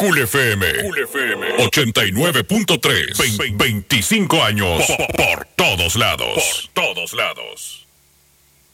Cool FM 89.3. 25 años por todos lados.